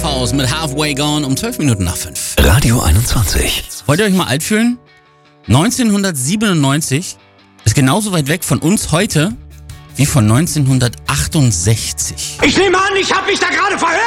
Faust mit Halfway Gone um 12 Minuten nach 5. Radio 21. Wollt ihr euch mal alt fühlen? 1997 ist genauso weit weg von uns heute wie von 1968. Ich nehme an, ich habe mich da gerade verhört.